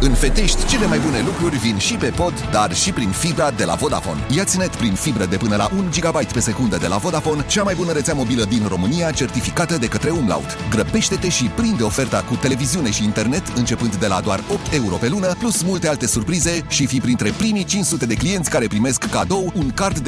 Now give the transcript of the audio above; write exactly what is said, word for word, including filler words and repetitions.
În Fetești, cele mai bune lucruri vin și pe pod, dar și prin fibra de la Vodafone. Ia-ți net prin fibră de până la un gigabyte pe secundă de la Vodafone, cea mai bună rețea mobilă din România, certificată de către Umlaut. Grăbește-te și prinde oferta cu televiziune și internet începând de la doar opt euro pe lună, plus multe alte surprize și fii printre primii cinci sute de clienți care primesc cadou un card de